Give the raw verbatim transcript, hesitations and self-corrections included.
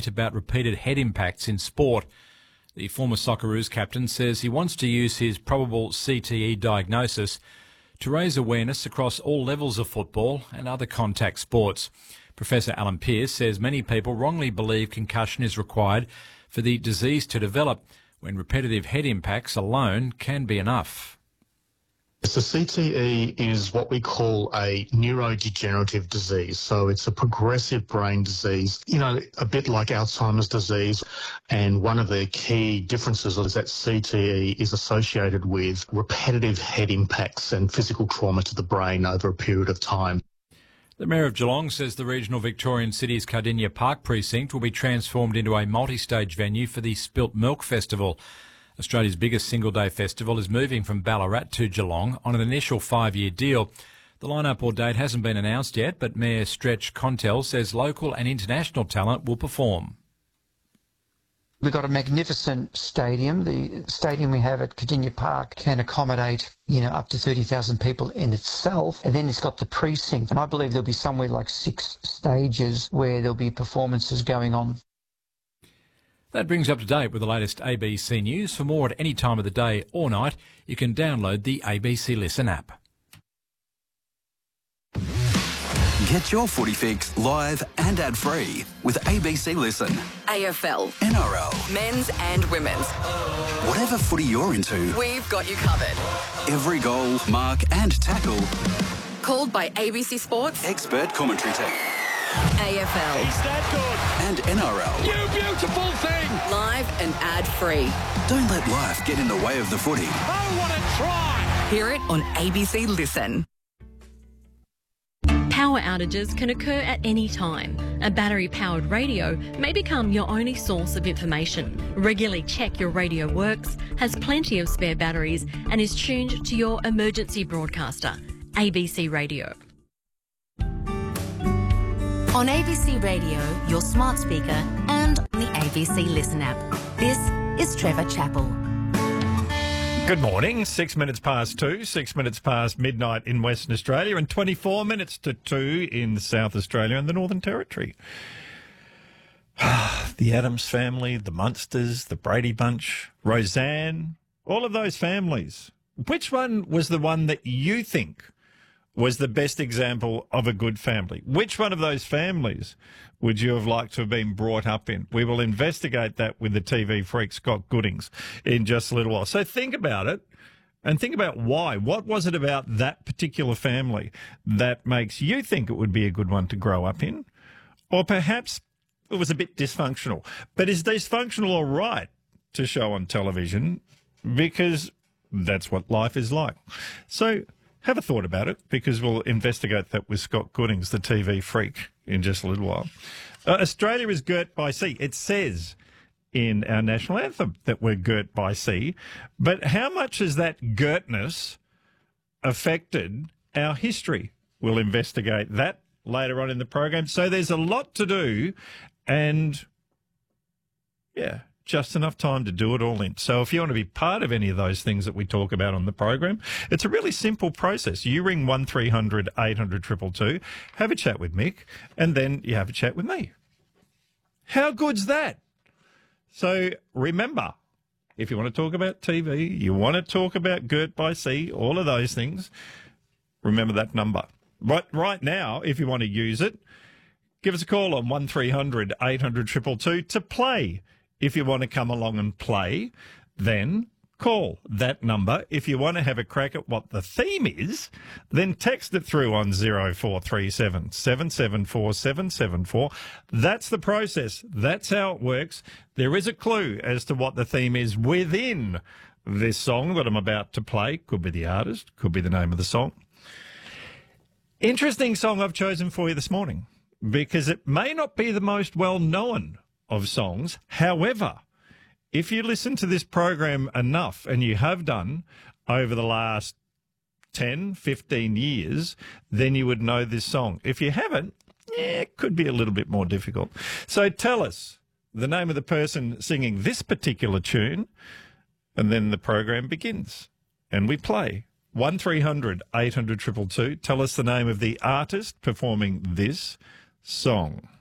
debate about repeated head impacts in sport. The former Socceroos captain says he wants to use his probable C T E diagnosis to raise awareness across all levels of football and other contact sports. Professor Alan Pearce says many people wrongly believe concussion is required for the disease to develop, when repetitive head impacts alone can be enough. The C T E is what we call a neurodegenerative disease. So it's a progressive brain disease, you know, a bit like Alzheimer's disease. And one of the key differences is that C T E is associated with repetitive head impacts and physical trauma to the brain over a period of time. The Mayor of Geelong says the regional Victorian city's Cardinia Park precinct will be transformed into a multi-stage venue for the Spilt Milk Festival. Australia's biggest single-day festival is moving from Ballarat to Geelong on an initial five-year deal. The line-up or date hasn't been announced yet, but Mayor Stretch Contell says local and international talent will perform. We've got a magnificent stadium. The stadium we have at Cardinia Park can accommodate, you know, up to thirty thousand people in itself. And then it's got the precinct. And I believe there'll be somewhere like six stages where there'll be performances going on. That brings you up to date with the latest A B C News. For more at any time of the day or night, you can download the A B C Listen app. Get your footy fix live and ad-free with A B C Listen. A F L, N R L, men's and women's. Whatever footy you're into, we've got you covered. Every goal, mark and tackle. Called by A B C Sports. Expert commentary team. A F L. He's that good. And N R L. You beautiful thing. Live and ad-free. Don't let life get in the way of the footy. Oh, what a try. Hear it on A B C Listen. Power outages can occur at any time. A battery-powered radio may become your only source of information. Regularly check your radio works, has plenty of spare batteries, and is tuned to your emergency broadcaster, A B C Radio. On A B C Radio, your smart speaker, and on the A B C Listen app. This is Trevor Chappell. Good morning. Six minutes past two, six minutes past midnight in Western Australia, and twenty-four minutes to two in South Australia and the Northern Territory. The Addams family, the Munsters, the Brady Bunch, Roseanne, all of those families. Which one was the one that you think was the best example of a good family? Which one of those families would you have liked to have been brought up in? We will investigate that with the T V freak Scott Goodings in just a little while. So think about it and think about why. What was it about that particular family that makes you think it would be a good one to grow up in? Or perhaps it was a bit dysfunctional. But is dysfunctional all right to show on television? Because that's what life is like. So have a thought about it, because we'll investigate that with Scott Goodings, the T V freak, in just a little while. Uh, Australia is girt by sea. It says in our national anthem that we're girt by sea. But how much has that girtness affected our history? We'll investigate that later on in the program. So there's a lot to do, and yeah, just enough time to do it all in. So if you want to be part of any of those things that we talk about on the program, it's a really simple process. You ring one three hundred eight hundred two two two, have a chat with Mick, and then you have a chat with me. How good's that? So remember, if you want to talk about T V, you want to talk about girt by sea, all of those things, remember that number. But right now, if you want to use it, give us a call on one three hundred eight hundred two two two to play. If you want to come along and play, then call that number. If you want to have a crack at what the theme is, then text it through on zero four three seven, seven seven four, seven seven four. That's the process. That's how it works. There is a clue as to what the theme is within this song that I'm about to play. Could be the artist, could be the name of the song. Interesting song I've chosen for you this morning, because it may not be the most well-known of songs. However, if you listen to this program enough, and you have done over the last ten, fifteen years, then you would know this song. If you haven't, yeah, it could be a little bit more difficult. So tell us the name of the person singing this particular tune, and then the program begins and we play. one three hundred eight hundred two two two. Tell us the name of the artist performing this song.